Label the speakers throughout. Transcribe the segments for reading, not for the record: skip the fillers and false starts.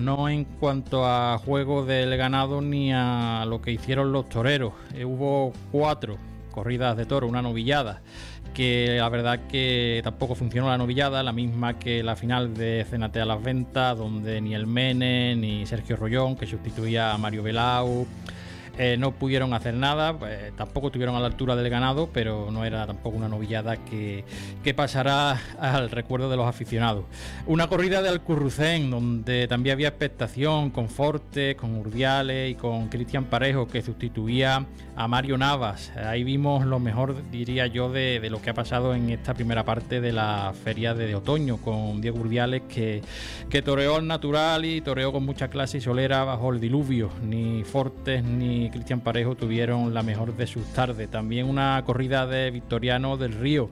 Speaker 1: no en cuanto a juego del ganado ni a lo que hicieron los toreros. Hubo 4 corridas de toro, una novillada, que la verdad que tampoco funcionó la novillada, la misma que la final de Cénate a las Ventas, donde ni el Mene ni Sergio Rollón, que sustituía a Mario Belau, no pudieron hacer nada, tampoco estuvieron a la altura del ganado, pero no era tampoco una novillada que pasará al recuerdo de los aficionados. Una corrida de Alcurrucén, donde también había expectación, con Fortes, con Urdiales y con Cristian Parejo, que sustituía a Mario Navas. Ahí vimos lo mejor, diría yo, de lo que ha pasado en esta primera parte de la feria de otoño, con Diego Urdiales, que toreó al natural y toreó con mucha clase y solera bajo el diluvio. Ni Fortes ni Cristian Parejo tuvieron la mejor de sus tardes. También una corrida de Victoriano del Río,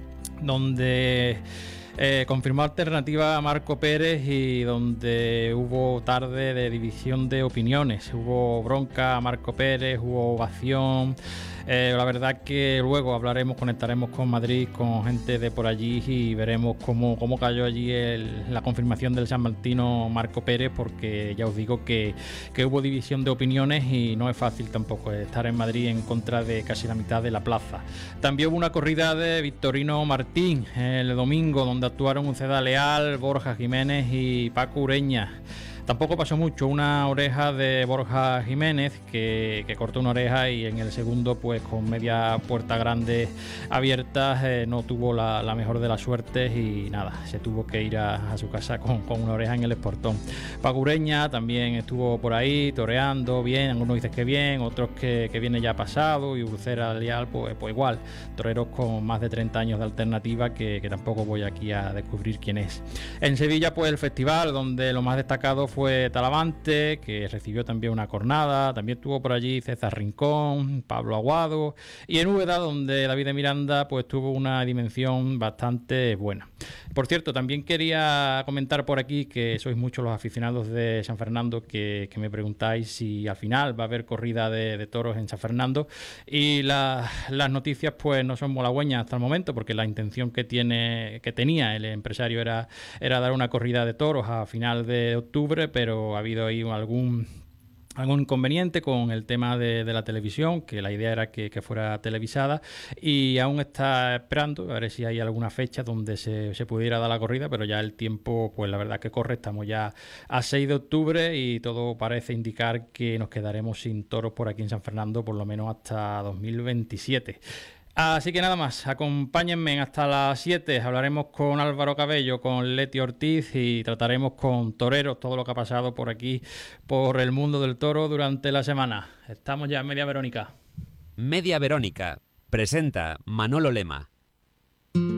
Speaker 1: donde confirmó alternativa a Marco Pérez y donde hubo tarde de división de opiniones. Hubo bronca a Marco Pérez, hubo ovación. La verdad que luego conectaremos con Madrid, con gente de por allí, y veremos cómo cayó allí la confirmación del San Martino Marco Pérez, porque ya os digo que hubo división de opiniones y no es fácil tampoco estar en Madrid en contra de casi la mitad de la plaza. También hubo una corrida de Victorino Martín el domingo, donde actuaron Uceda Leal, Borja Jiménez y Paco Ureña. Tampoco pasó mucho, una oreja de Borja Jiménez que cortó una oreja, y en el segundo, pues con media puerta grande abierta, no tuvo la mejor de las suertes y nada, se tuvo que ir a su casa con una oreja en el esportón. Paco Ureña también estuvo por ahí toreando bien, algunos dicen que bien, otros que viene ya pasado, y Uceda Leal pues igual, toreros con más de 30 años de alternativa que tampoco voy aquí a descubrir quién es. En Sevilla, pues el festival donde lo más destacado fue Talavante, que recibió también una cornada. También estuvo por allí César Rincón, Pablo Aguado, y en Úbeda, donde David de Miranda pues tuvo una dimensión bastante buena. Por cierto, también quería comentar por aquí que sois muchos los aficionados de San Fernando que me preguntáis si al final va a haber corrida de toros en San Fernando, y las noticias pues no son halagüeñas hasta el momento, porque la intención que tenía el empresario era dar una corrida de toros a final de octubre, pero ha habido ahí algún inconveniente con el tema de la televisión, que la idea era que fuera televisada, y aún está esperando a ver si hay alguna fecha donde se pudiera dar la corrida, pero ya el tiempo, pues la verdad que corre, estamos ya a 6 de octubre y todo parece indicar que nos quedaremos sin toros por aquí en San Fernando, por lo menos hasta 2027. Así que nada más, acompáñenme hasta las 7, hablaremos con Álvaro Cabello, con Leti Ortiz, y trataremos con toreros todo lo que ha pasado por aquí, por el mundo del toro durante la semana. Estamos ya en Media Verónica.
Speaker 2: Media Verónica presenta Manolo Lema.